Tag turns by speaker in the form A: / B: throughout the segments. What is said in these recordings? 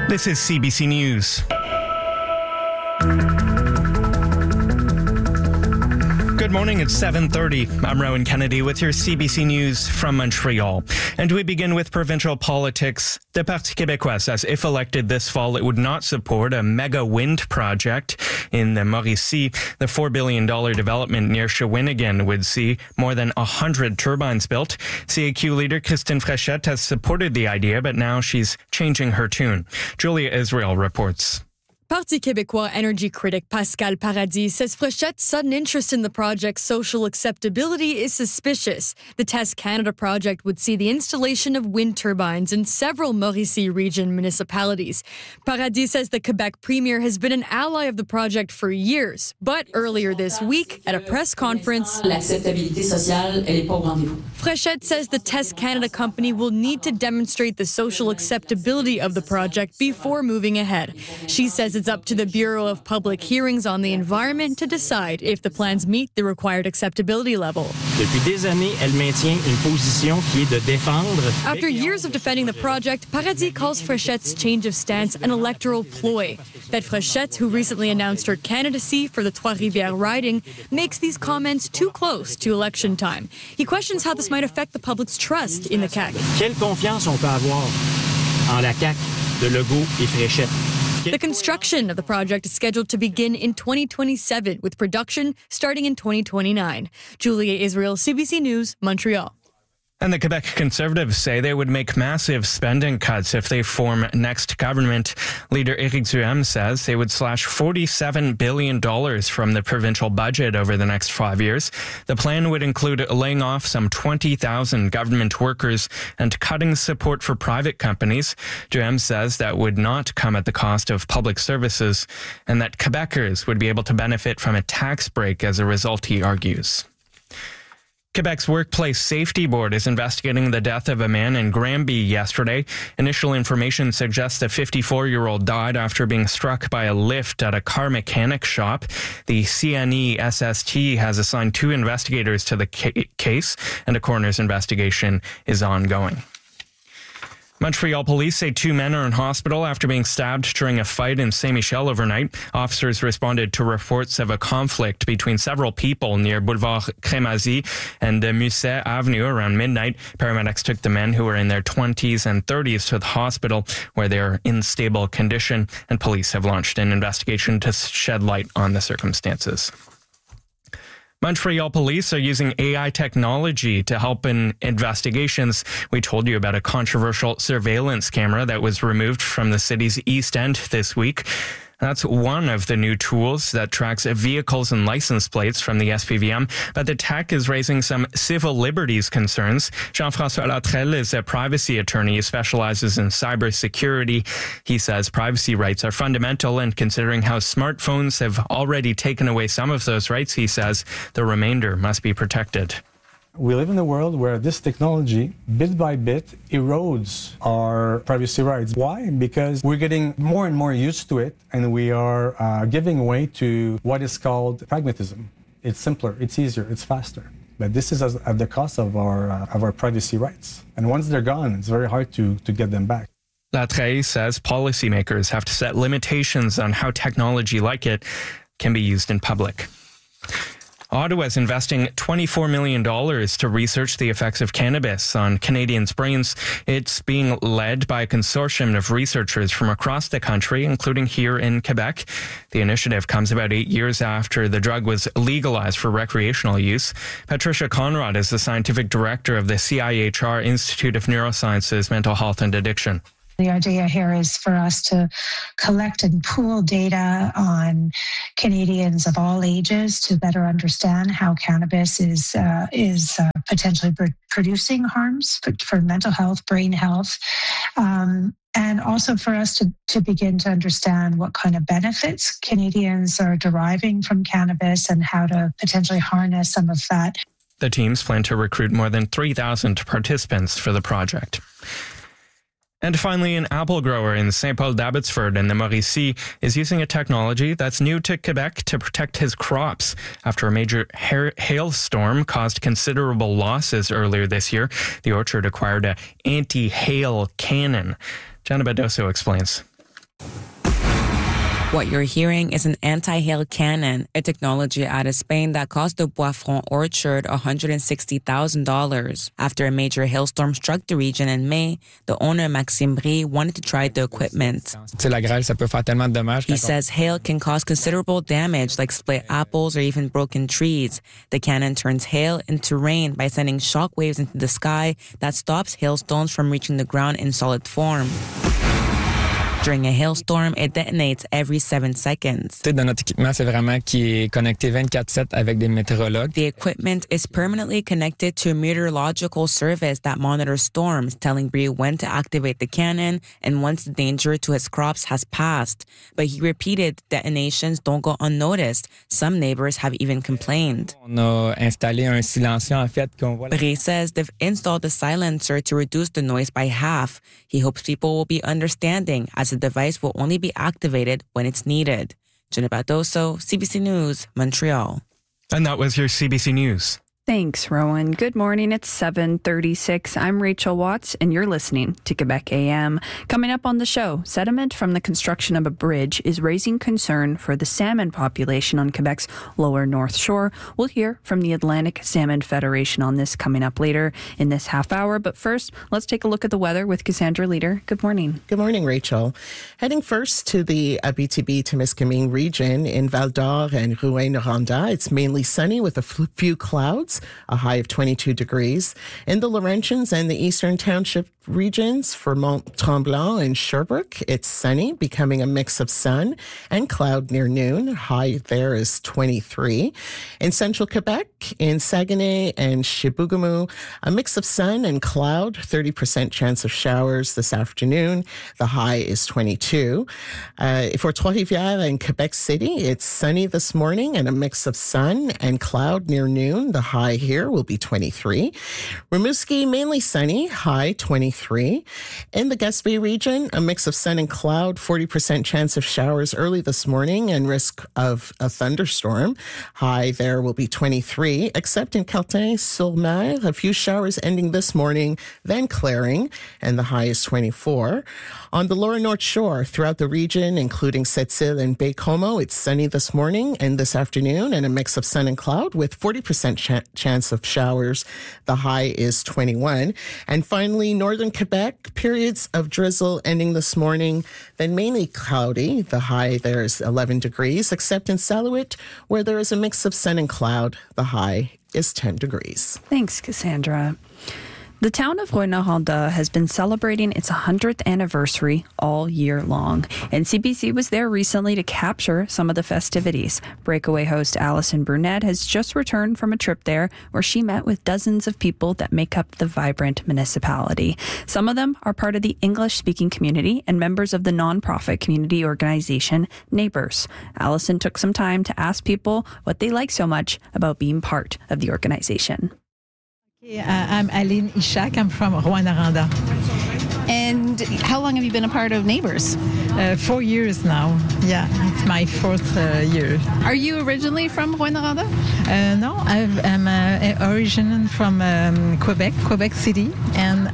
A: This is CBC News. Good morning, it's 7:30. I'm Rowan Kennedy with your CBC News from Montreal. And we begin with provincial politics. The Parti québécois says if elected this fall, it would not support a mega wind project in the Mauricie. The $4 billion development near Shawinigan would see more than 100 turbines built. CAQ leader Christine Fréchette has supported the idea, but now she's changing her tune. Julia Israel reports.
B: Parti québécois energy critic Pascal Paradis says Fréchette's sudden interest in the project's social acceptability is suspicious. The Test Canada project would see the installation of wind turbines in several Mauricie region municipalities. Paradis says the Quebec premier has been an ally of the project for years, but earlier this week, at a press conference, Fréchette says the Test Canada company will need to demonstrate the social acceptability of the project before moving ahead. She says it's up to the Bureau of Public Hearings on the Environment to decide if the plans meet the required acceptability level.
C: Depuis des années, elle maintient une position qui est de défendre.
B: After years of defending the project, Paradis calls Fréchette's change of stance an electoral ploy. That Fréchette, who recently announced her candidacy for the Trois-Rivières riding, makes these comments too close to election time. He questions how this might affect the public's trust in the CAQ.
C: Quelle confiance on peut avoir en la CAQ de Legault et Fréchette?
B: The construction of the project is scheduled to begin in 2027, with production starting in 2029. Julia Israel, CBC News, Montreal.
A: And the Quebec Conservatives say they would make massive spending cuts if they form next government. Leader Éric Duhaime says they would slash $47 billion from the provincial budget over the next 5 years. The plan would include laying off some 20,000 government workers and cutting support for private companies. Duhaime says that would not come at the cost of public services and that Quebecers would be able to benefit from a tax break as a result, he argues. Quebec's Workplace Safety Board is investigating the death of a man in Granby yesterday. Initial information suggests the 54-year-old died after being struck by a lift at a car mechanic shop. The CNE SST has assigned 2 investigators to the case, and a coroner's investigation is ongoing. Montreal police say 2 men are in hospital after being stabbed during a fight in Saint-Michel overnight. Officers responded to reports of a conflict between several people near Boulevard Crémazie and Musset Avenue around midnight. Paramedics took the men who were in their 20s and 30s to the hospital where they are in stable condition, and police have launched an investigation to shed light on the circumstances. Montreal police are using AI technology to help in investigations. We told you about a controversial surveillance camera that was removed from the city's East End this week. That's one of the new tools that tracks vehicles and license plates from the SPVM, but the tech is raising some civil liberties concerns. Jean-François Latrelle is a privacy attorney who specializes in cybersecurity. He says privacy rights are fundamental, and considering how smartphones have already taken away some of those rights, he says the remainder must be protected.
D: We live in a world where this technology, bit by bit, erodes our privacy rights. Why? Because we're getting more and more used to it, and we are giving way to what is called pragmatism. It's simpler, it's easier, it's faster. But this is at the cost of our privacy rights. And once they're gone, it's very hard to get them back.
A: Latrelle says policymakers have to set limitations on how technology like it can be used in public. Ottawa is investing $24 million to research the effects of cannabis on Canadians' brains. It's being led by a consortium of researchers from across the country, including here in Quebec. The initiative comes about 8 years after the drug was legalized for recreational use. Patricia Conrad is the scientific director of the CIHR Institute of Neurosciences, Mental Health and Addiction.
E: The idea here is for us to collect and pool data on Canadians of all ages to better understand how cannabis is potentially producing harms for mental health, brain health, and also for us to begin to understand what kind of benefits Canadians are deriving from cannabis and how to potentially harness some of that.
A: The teams plan to recruit more than 3,000 participants for the project. And finally, an apple grower in St. Paul d'Abbotsford in the Mauricie is using a technology that's new to Quebec to protect his crops after a major hailstorm caused considerable losses earlier this year. The orchard acquired an anti-hail cannon. Gianna Badoso explains.
F: What you're hearing is an anti-hail cannon, a technology out of Spain that cost the Boisfront orchard $160,000. After a major hailstorm struck the region in May, the owner, Maxime Brie, wanted to try the equipment. He says hail can cause considerable damage, like split apples or even broken trees. The cannon turns hail into rain by sending shock waves into the sky that stops hailstones from reaching the ground in solid form. During a hailstorm, it detonates every 7 seconds.
G: Dans notre équipement, c'est vraiment qui est connecté 24/7 avec des météorologues.
F: The equipment is permanently connected to a meteorological service that monitors storms, telling Brie when to activate the cannon and once the danger to his crops has passed. But he repeated detonations don't go unnoticed. Some neighbors have even complained.
G: On a installé un silencieux, en fait, qu'on voit.
F: Brie says they've installed a silencer to reduce the noise by half. He hopes people will be understanding, as the device will only be activated when it's needed. Jenna Bardoso, CBC News, Montreal.
A: And that was your CBC News.
H: Thanks, Rowan. Good morning. It's 7:36. I'm Rachel Watts, and you're listening to Quebec AM. Coming up on the show, sediment from the construction of a bridge is raising concern for the salmon population on Quebec's lower North Shore. We'll hear from the Atlantic Salmon Federation on this coming up later in this half hour. But first, let's take a look at the weather with Cassandra Leader. Good morning.
I: Good morning, Rachel. Heading first to the Abitibi-Témiscamingue region in Val-d'Or and Rouyn-Noranda. It's mainly sunny with a few clouds. A high of 22 degrees. In the Laurentians and the Eastern Township regions for Mont-Tremblant and Sherbrooke, it's sunny, becoming a mix of sun and cloud near noon. High there is 23. In central Quebec, in Saguenay and Chibougamau, a mix of sun and cloud, 30% chance of showers this afternoon. The high is 22. For Trois-Rivières and Quebec City, it's sunny this morning and a mix of sun and cloud near noon. The high here will be 23. Rimouski, mainly sunny, high 23. In the Gaspé region, a mix of sun and cloud, 40% chance of showers early this morning and risk of a thunderstorm. High there will be 23, except in Cartin-sur-Mer, a few showers ending this morning, then clearing, and the high is 24. On the lower North Shore, throughout the region, including Sept-Îles and Baie-Comeau, it's sunny this morning and this afternoon, and a mix of sun and cloud with 40% chance of showers. The high is 21. And finally, northern Quebec, periods of drizzle ending this morning, then mainly cloudy. The high there is 11 degrees, except in Salouet, where there is a mix of sun and cloud. The high is 10 degrees.
H: Thanks, Cassandra. The town of Rouyn-Noranda has been celebrating its 100th anniversary all year long, and CBC was there recently to capture some of the festivities. Breakaway host Alison Burnett has just returned from a trip there where she met with dozens of people that make up the vibrant municipality. Some of them are part of the English-speaking community and members of the nonprofit community organization Neighbours. Alison took some time to ask people what they like so much about being part of the organization.
J: I'm Aline Ishak. I'm from Rouyn-Noranda.
K: And how long have you been a part of Neighbours?
J: 4 years now. Yeah, it's my fourth year.
K: Are you originally from Rouyn-Noranda?
J: No, I'm originally from Quebec City, and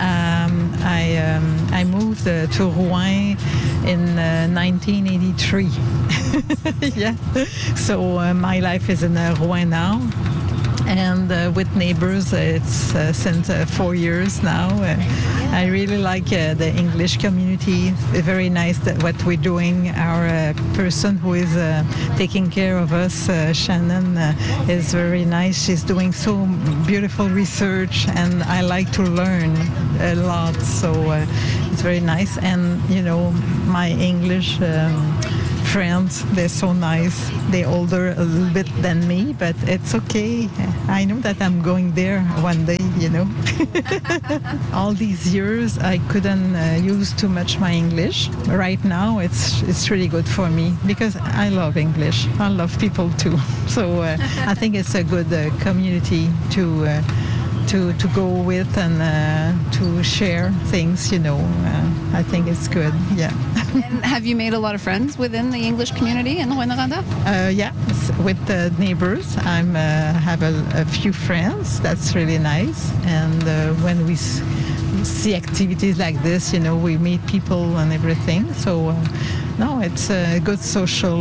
J: I moved to Rouen in 1983. Yeah, so my life is in Rouen now. And with Neighbours, it's since 4 years now. I really like the English community. Very nice that what we're doing. Our person who is taking care of us, Shannon, is very nice. She's doing so beautiful research, and I like to learn a lot. So it's very nice. And, you know, my English friends, they're so nice. They're older a little bit than me, but it's okay. I know that I'm going there one day, you know. All these years, I couldn't use too much my English. Right now, it's really good for me because I love English. I love people too. So I think it's a good community to go with and to share things, you know. I think it's good, yeah.
K: And have you made a lot of friends within the English community in Rouyn-Noranda?
J: Yeah, with the Neighbours, I have a few friends. That's really nice. And when we see activities like this, you know, we meet people and everything. So no, it's a good social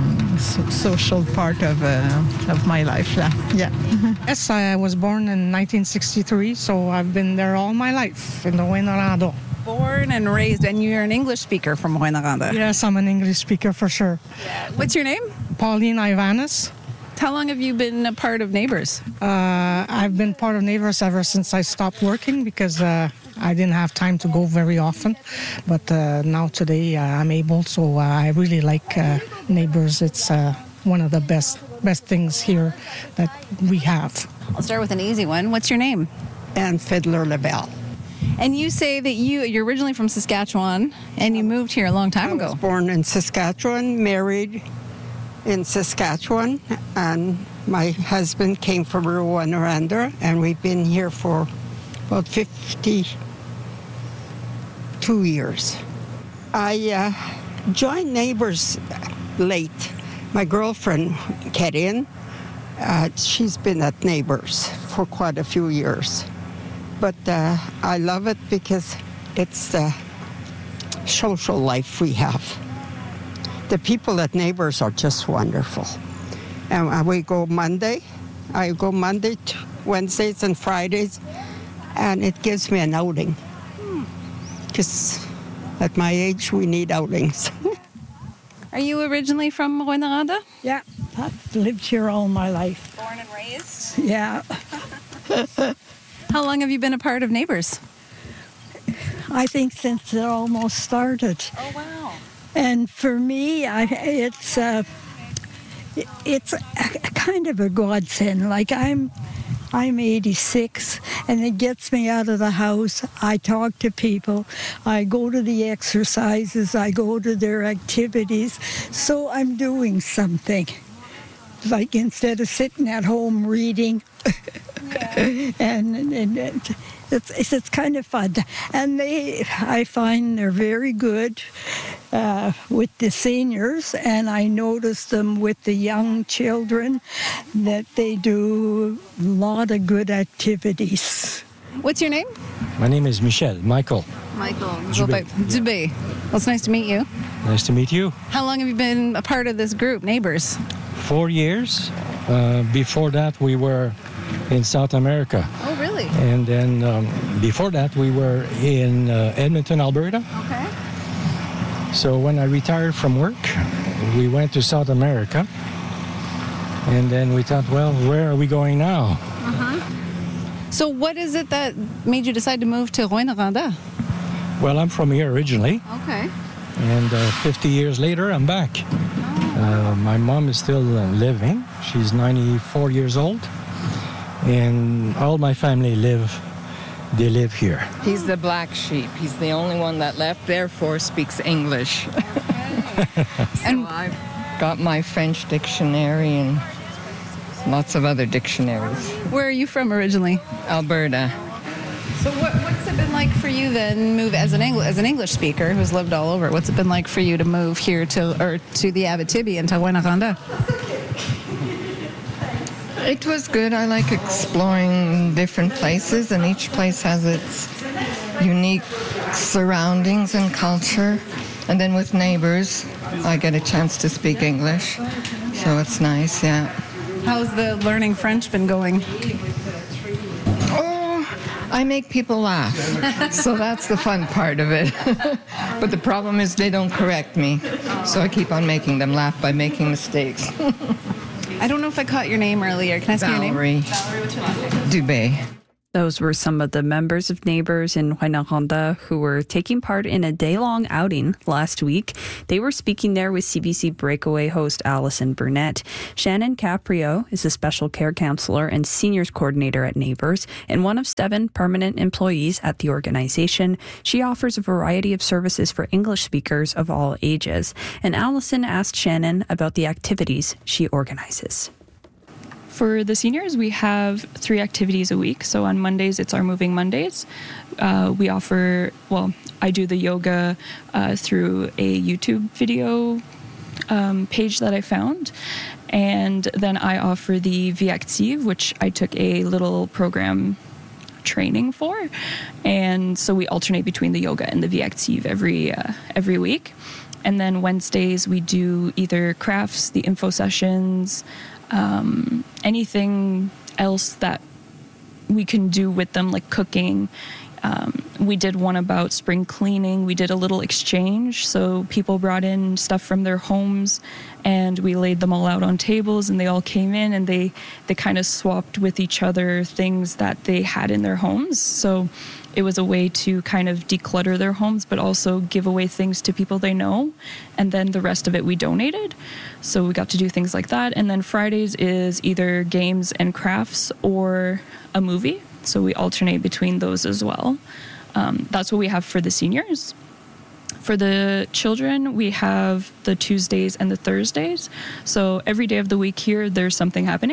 J: part of my life. Yeah.
L: Yes, I was born in 1963, so I've been there all my life in the Rouyn-Noranda.
K: Born and raised, and you're an English speaker from Rouyn-Noranda.
L: Yes, I'm an English speaker for sure.
K: Yeah. What's your name?
L: Pauline Ivanis.
K: How long have you been a part of Neighbours?
L: I've been part of Neighbours ever since I stopped working because I didn't have time to go very often. But now today I'm able, so I really like Neighbours. It's one of the best things here that we have.
K: I'll start with an easy one. What's your name?
M: Anne Fiddler-LaBelle.
K: And you say that you're originally from Saskatchewan and you moved here a long time ago.
M: I was born in Saskatchewan, married in Saskatchewan, and my husband came from Rouyn-Noranda, and we've been here for about 52 years. I joined Neighbours late. My girlfriend, Kerian, she's been at Neighbours for quite a few years. But I love it because it's the social life we have. The people at Neighbours are just wonderful. And we go Monday. I go Monday, Wednesdays, and Fridays, and it gives me an outing. Because at my age, we need outings.
K: Are you originally from Rouyn-Noranda?
N: Yeah, I've lived here all my life.
K: Born and raised?
N: Yeah.
K: How long have you been a part of Neighbours?
N: I think since it almost started.
K: Oh, wow.
N: And for me, it's a kind of a godsend. Like I'm 86, and it gets me out of the house. I talk to people. I go to the exercises. I go to their activities. So I'm doing something. Like instead of sitting at home reading. Yeah. and it's kind of fun. And I find they're very good with the seniors, and I notice them with the young children that they do a lot of good activities.
K: What's your name?
O: My name is Michael.
K: Michael Dubé. Well, it's nice to meet you.
O: Nice to meet you.
K: How long have you been a part of this group, Neighbours?
O: 4 years. Before that, we were in South America.
K: Oh, really?
O: And then before that, we were in Edmonton, Alberta.
K: Okay.
O: So when I retired from work, we went to South America. And then we thought, well, where are we going now?
K: Uh-huh. So what is it that made you decide to move to Rouyn-Noranda?
O: Well, I'm from here originally.
K: Okay.
O: And 50 years later, I'm back.
K: Oh.
O: My mom is still living. She's 94 years old. And all my family live here.
P: He's the black sheep. He's the only one that left, therefore speaks English. Okay. And I've got my French dictionary and lots of other dictionaries.
K: Where are you from originally?
P: Alberta.
K: So what's it been like for you then, move as an English speaker who's lived all over? What's it been like for you to move here to the Abitibi and to Rouyn-Noranda?
P: It was good. I like exploring different places, and each place has its unique surroundings and culture. And then with Neighbours, I get a chance to speak English, so it's nice, yeah.
K: How's the learning French been going?
P: I make people laugh, so that's the fun part of it. But the problem is they don't correct me, so I keep on making them laugh by making mistakes.
K: I don't know if I caught your name earlier. Can I say your name?
P: Valerie.
K: What's your last name?
P: Dubé.
H: Those were some of the members of Neighbours in Rouyn-Noranda who were taking part in a day-long outing last week. They were speaking there with CBC Breakaway host Allison Burnett. Shannon Caprio is a special care counselor and seniors coordinator at Neighbours and one of 7 permanent employees at the organization. She offers a variety of services for English speakers of all ages. And Allison asked Shannon about the activities she organizes.
Q: For the seniors, we have 3 activities a week. So on Mondays, it's our Moving Mondays. We offer, I do the yoga through a YouTube video page that I found. And then I offer the Vie Active, which I took a little program training for. And so we alternate between the yoga and the Vie Active every week. And then Wednesdays we do either crafts, the info sessions, anything else that we can do with them, like cooking. We did one about spring cleaning. We did a little exchange. So people brought in stuff from their homes and we laid them all out on tables and they all came in and they kind of swapped with each other things that they had in their homes. So it was a way to kind of declutter their homes, but also give away things to people they know. And then the rest of it we donated. So we got to do things like that. And then Fridays is either games and crafts or a movie. So we alternate between those as well. That's what we have for the seniors. For the children, we have the Tuesdays and the Thursdays. So every day of the week here, there's something happening.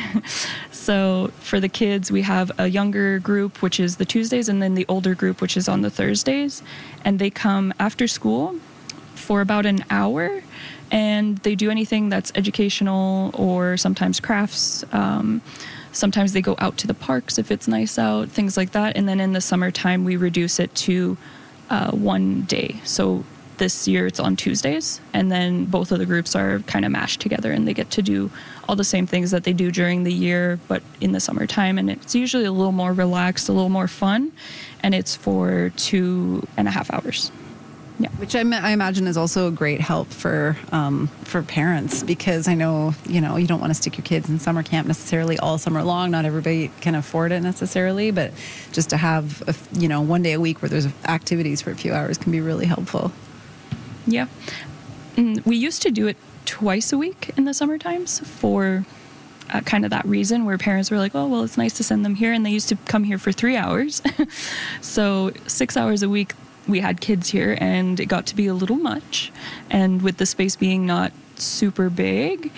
Q: So for the kids, we have a younger group, which is the Tuesdays, and then the older group, which is on the Thursdays. And they come after school for about an hour, and they do anything that's educational or sometimes crafts. Sometimes they go out to the parks if it's nice out, things like that. And then in the summertime, we reduce it to 1 day. So this year it's on Tuesdays. And then both of the groups are kind of mashed together and they get to do all the same things that they do during the year, but in the summertime. And it's usually a little more relaxed, a little more fun. And it's for 2.5 hours. Yeah,
K: which I imagine is also a great help for parents, because I know, you don't want to stick your kids in summer camp necessarily all summer long. Not everybody can afford it necessarily, but just to have, 1 day a week where there's activities for a few hours can be really helpful.
Q: Yeah. We used to do it twice a week in the summer times for kind of that reason, where parents were like, oh, well, it's nice to send them here. And they used to come here for 3 hours. So 6 hours a week we had kids here, and it got to be a little much. And with the space being not super big,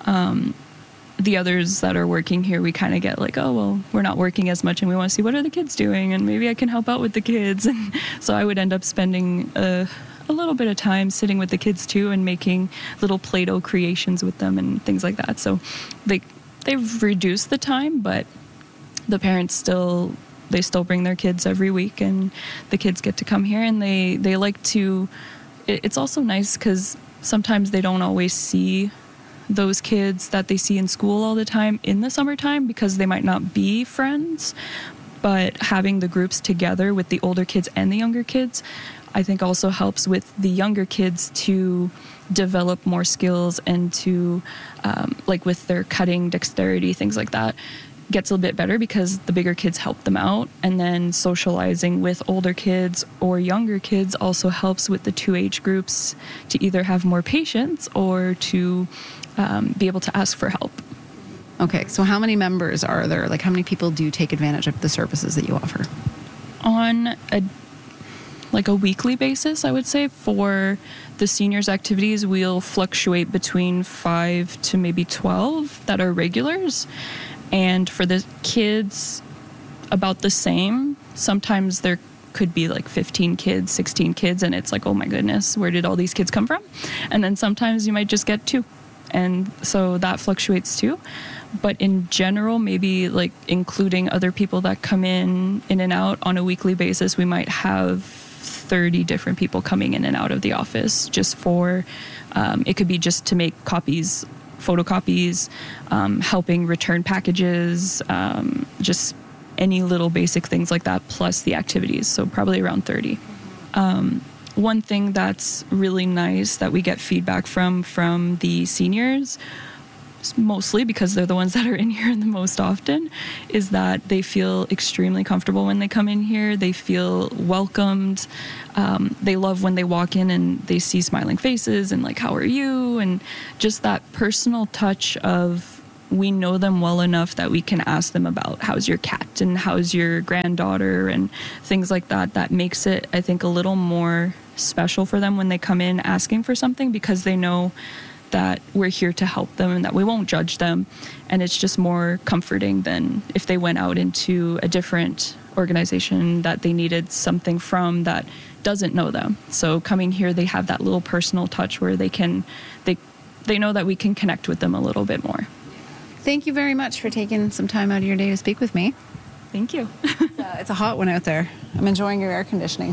Q: the others that are working here, we kind of get like, oh, well, we're not working as much and we want to see what are the kids doing, and maybe I can help out with the kids. And so I would end up spending a little bit of time sitting with the kids too and making little Play-Doh creations with them and things like that. So they've reduced the time, but the parents still bring their kids every week, and the kids get to come here, and they like to. It's also nice because sometimes they don't always see those kids that they see in school all the time in the summertime because they might not be friends. But having the groups together with the older kids and the younger kids, I think also helps with the younger kids to develop more skills and to, like with their cutting, dexterity, things like that, gets a little bit better because the bigger kids help them out. And then socializing with older kids or younger kids also helps with the two age groups to either have more patience or to be able to ask for help.
K: Okay, so how many members are there? Like, how many people do take advantage of the services that you offer?
Q: On a weekly basis, I would say, for the seniors activities, we'll fluctuate between 5 to maybe 12 that are regulars. And for the kids, about the same. Sometimes there could be like 15 kids, 16 kids, and it's like, oh my goodness, where did all these kids come from? And then sometimes you might just get 2. And so that fluctuates too. But in general, maybe like including other people that come in and out on a weekly basis, we might have 30 different people coming in and out of the office just for, it could be just to make copies, photocopies, helping return packages, just any little basic things like that, plus the activities. So probably around 30. One thing that's really nice that we get feedback from the seniors, mostly because they're the ones that are in here the most often, is that they feel extremely comfortable when they come in here. They feel welcomed. They love when they walk in and they see smiling faces and like, how are you? And just that personal touch of, we know them well enough that we can ask them about how's your cat and how's your granddaughter and things like that. That makes it, I think, a little more special for them when they come in asking for something, because they know that we're here to help them and that we won't judge them. And it's just more comforting than if they went out into a different organization that they needed something from that doesn't know them. So coming here, they have that little personal touch where they know that we can connect with them a little bit more.
K: Thank you very much for taking some time out of your day to speak with me.
Q: Thank you.
K: It's a hot one out there. I'm enjoying your air conditioning.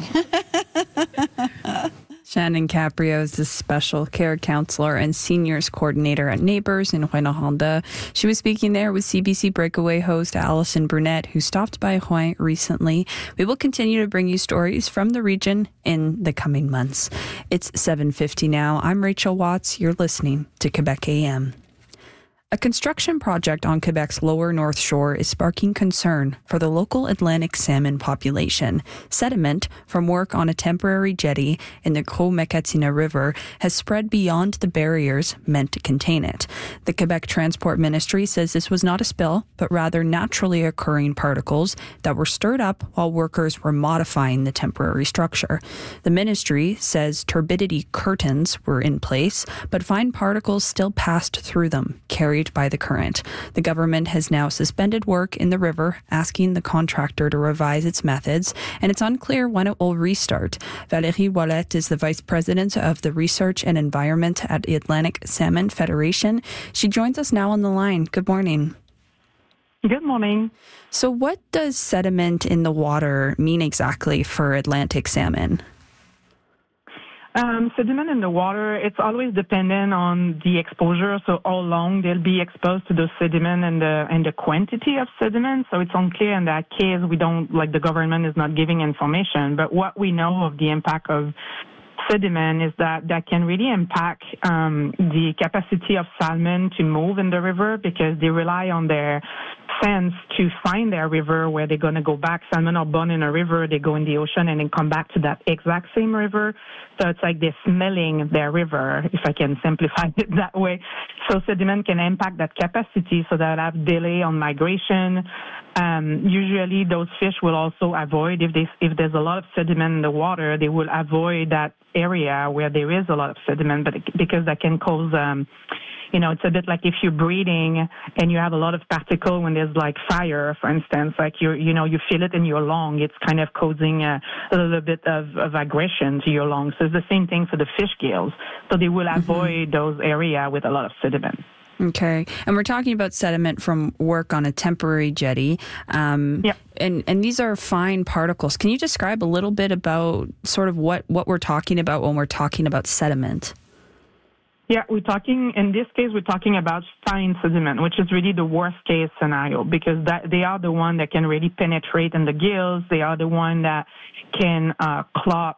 H: Shannon Caprio is the special care counselor and seniors coordinator at Neighbors in Rouyn-Noranda. She was speaking there with CBC Breakaway host Allison Brunette, who stopped by Rouyn recently. We will continue to bring you stories from the region in the coming months. It's 7:50 now. I'm Rachel Watts. You're listening to Quebec AM. A construction project on Quebec's lower North Shore is sparking concern for the local Atlantic salmon population. Sediment from work on a temporary jetty in the Gros-Mécatina River has spread beyond the barriers meant to contain it. The Quebec Transport Ministry says this was not a spill, but rather naturally occurring particles that were stirred up while workers were modifying the temporary structure. The ministry says turbidity curtains were in place, but fine particles still passed through them, carried by the current. The government has now suspended work in the river, asking the contractor to revise its methods, and it's unclear when it will restart. Valérie Ouellette is the vice president of the Research and Environment at the Atlantic Salmon Federation. She joins us now on the line. Good morning.
R: Good morning.
H: So what does sediment in the water mean exactly for Atlantic salmon?
R: Sediment in the water, it's always dependent on the exposure, so how long they'll be exposed to the sediment and the quantity of sediment. So it's unclear in that case. We don't, the government is not giving information. But what we know of the impact of sediment is that can really impact the capacity of salmon to move in the river, because they rely on their sense to find their river where they're going to go back. Salmon are born in a river, they go in the ocean and then come back to that exact same river. So it's like they're smelling their river, if I can simplify it that way. So sediment can impact that capacity, so that have delay on migration. Usually those fish will also avoid, if there's a lot of sediment in the water, they will avoid that area where there is a lot of sediment, but because that can cause it's a bit like if you're breathing and you have a lot of particle when there's fire, for instance, you feel it in your lung, it's kind of causing a little bit of aggression to your lungs. So it's the same thing for the fish gills. So they will avoid those areas with a lot of sediment.
H: Okay. And we're talking about sediment from work on a temporary jetty. And these are fine particles. Can you describe a little bit about sort of what we're talking about when we're talking about sediment?
R: Yeah, in this case, we're talking about fine sediment, which is really the worst case scenario, because they are the one that can really penetrate in the gills. They are the one that can clog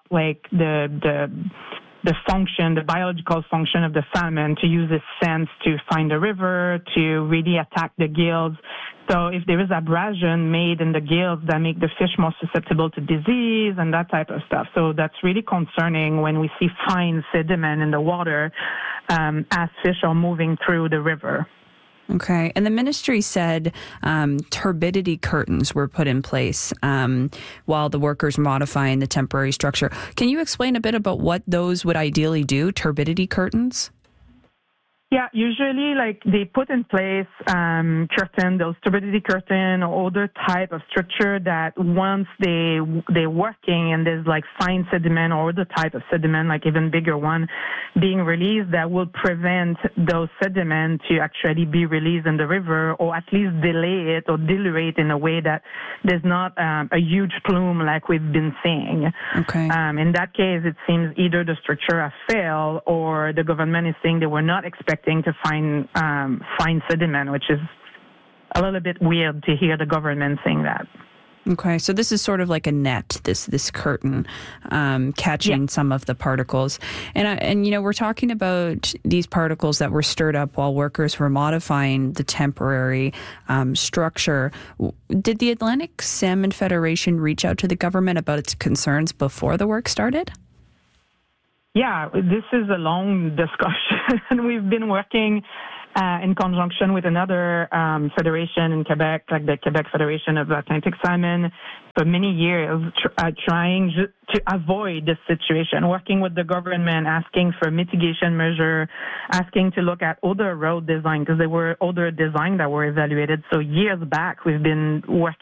R: the function, the biological function of the salmon, to use its sense to find the river, to really attack the gills. So if there is abrasion made in the gills, that make the fish more susceptible to disease and that type of stuff. So that's really concerning when we see fine sediment in the water as fish are moving through the river.
H: Okay. And the ministry said turbidity curtains were put in place while the workers modifying the temporary structure. Can you explain a bit about what those would ideally do, turbidity curtains?
R: Yeah, usually they put in place those turbidity curtain or other type of structure that once they're working and there's fine sediment or other type of sediment, even bigger one, being released, that will prevent those sediment to actually be released in the river, or at least delay it or dilute it in a way that there's not a huge plume like we've been seeing.
H: Okay.
R: In that case, it seems either the structure has failed or the government is saying they were not expecting to find fine sediment, which is a little bit weird to hear the government saying that.
H: Okay, so this is sort of like a net, this curtain, catching some of the particles. And we're talking about these particles that were stirred up while workers were modifying the temporary structure. Did the Atlantic Salmon Federation reach out to the government about its concerns before the work started?
R: Yeah, this is a long discussion. We've been working in conjunction with another federation in Quebec, like the Quebec Federation of Atlantic Salmon, for many years, trying to avoid this situation, working with the government, asking for mitigation measure, asking to look at other road design, because there were other designs that were evaluated. So years back, we've been working